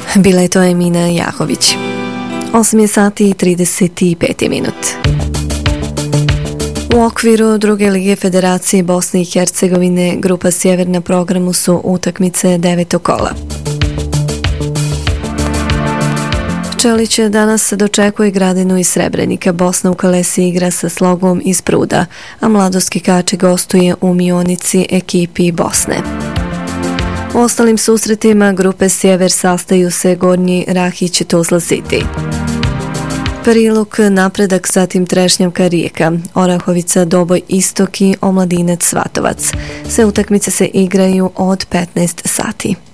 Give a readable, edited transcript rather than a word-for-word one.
Bila je to Emina Jahović. 8 sati i 35 minut. U okviru druge lige Federacije Bosne i Hercegovine grupa Sjever na programu su utakmice 9. kola. Čelić danas dočekuje Gradinu iz Srebrenika. Bosna u Kalesi igra sa Slogom iz Pruda, a Mladoski Kači gostuje u Mionici ekipi Bosne. U ostalim susretima grupe Sjever sastaju se Gornji Rahić, Tuzla City, Prilog, Napredak, zatim Trešnjavka, Rijeka, Orahovica, Doboj Istok i Omladinac, Svatovac. Sve utakmice se igraju od 15 sati.